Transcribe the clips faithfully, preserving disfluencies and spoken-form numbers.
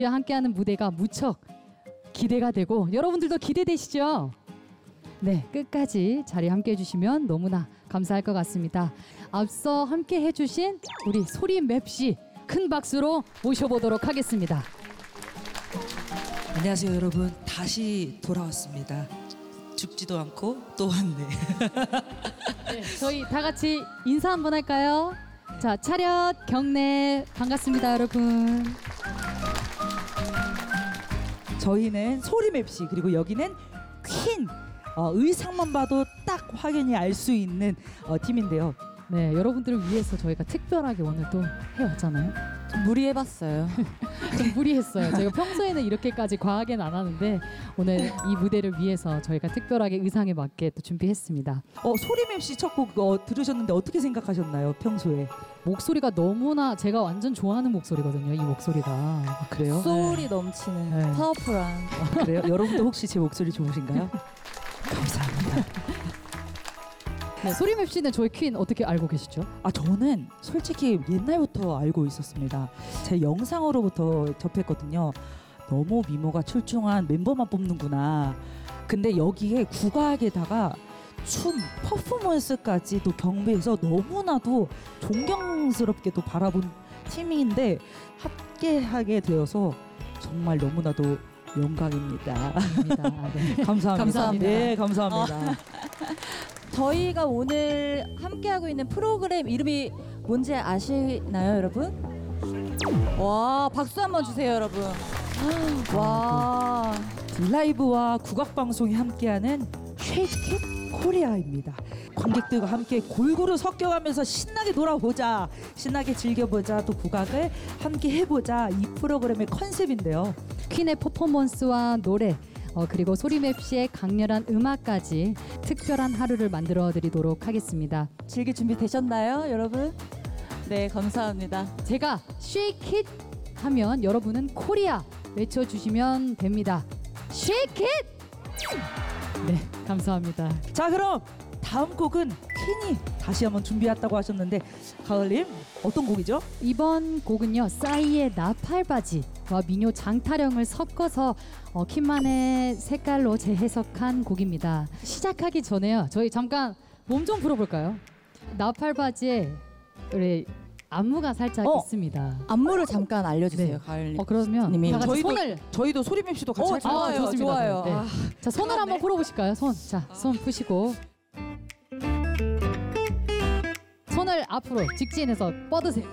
함께하는 무대가 무척 기대가 되고 여러분들도 기대되시죠? 네, 끝까지 자리 함께 해주시면 너무나 감사할 것 같습니다. 앞서 함께 해주신 우리 소리맵씨 큰 박수로 모셔보도록 하겠습니다. 안녕하세요 여러분, 다시 돌아왔습니다. 죽지도 않고 또 왔네. 네, 저희 다 같이 인사 한번 할까요? 자, 차렷 경례 반갑습니다 여러분. 저희는 소리맵씨, 그리고 여기는 퀸. 어, 의상만 봐도 딱 확연히 알 수 있는 어, 팀인데요. 네, 여러분들을 위해서 저희가 특별하게 오늘 또 해왔잖아요. 좀 무리해봤어요. 좀 무리했어요. 저희가 평소에는 이렇게까지 과하게는 안 하는데 오늘 이 무대를 위해서 저희가 특별하게 의상에 맞게 또 준비했습니다. 어, 소리맵씨 첫 곡 어, 들으셨는데 어떻게 생각하셨나요? 평소에? 목소리가 너무나 제가 완전 좋아하는 목소리거든요. 이 목소리가. 아, 그래요? 소울이 넘치는 네. 파워풀한. 아, 그래요? 여러분도 혹시 제 목소리 좋으신가요? 감사합니다. 네, 소리맵 씨는 저희 퀸 어떻게 알고 계시죠? 아, 저는 솔직히 옛날부터 알고 있었습니다. 제 영상으로부터 접했거든요. 너무 미모가 출중한 멤버만 뽑는구나. 근데 여기에 국악에다가 춤, 퍼포먼스까지 또 경배해서 너무나도 존경스럽게도 바라본 팀인데 함께하게 되어서 정말 너무나도 영광입니다. 아닙니다. 네. 감사합니다. 감사합니다. 네, 감사합니다. 저희가 오늘 함께하고 있는 프로그램 이름이 뭔지 아시나요, 여러분? 와, 박수 한번 주세요, 여러분. 와, 라이브와 국악 방송이 함께하는 쉐이킷 코리아입니다. 관객들과 함께 골고루 섞여가면서 신나게 놀아보자, 신나게 즐겨보자, 또 국악을 함께 해보자, 이 프로그램의 컨셉인데요. 퀸의 퍼포먼스와 노래 어, 그리고 소리맵 씨의 강렬한 음악까지 특별한 하루를 만들어 드리도록 하겠습니다. 즐길 준비 되셨나요, 여러분? 네, 감사합니다. 제가 Shake It 하면 여러분은 코리아 외쳐주시면 됩니다. Shake It! 네, 감사합니다. 자, 그럼 다음 곡은 퀸이 다시 한번 준비했다고 하셨는데, 가을님 어떤 곡이죠? 이번 곡은요, 싸이의 나팔바지와 민요 장타령을 섞어서 어, 퀸만의 색깔로 재해석한 곡입니다. 시작하기 전에요, 저희 잠깐 몸 좀 풀어볼까요? 나팔바지에 우리 안무가 살짝 어. 있습니다. 안무를 잠깐 알려주세요, 네. 가을님. 어, 그러면 님이. 다 같이 저희도 손을 저희도 소리맵씨도 같이 어, 할까요? 좋아요, 좋습니다. 좋아요. 네. 아, 자, 손을 한번 풀어보실까요? 손. 자, 손 푸시고 손을 앞으로 직진해서 뻗으세요.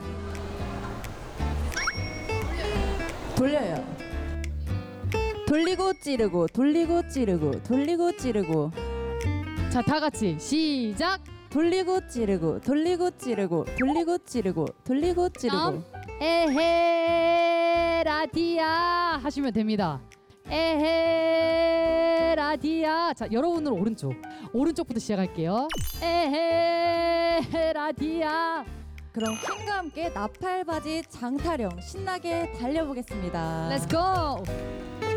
돌려요. 돌리고 찌르고, 돌리고 찌르고, 돌리고 찌르고, 자, 다 같이 시작. 돌리고 찌르고, 돌리고 찌르고, 돌리고 찌르고, 돌리고 찌르고. 다음 에헤 라디아 하시면 됩니다. 에헤 라디아. 자, 여러분은 오른쪽 오른쪽부터 시작할게요. 에헤 라디아. 그럼 퀸과 함께 나팔바지 장타령 신나게 달려보겠습니다. Let's go.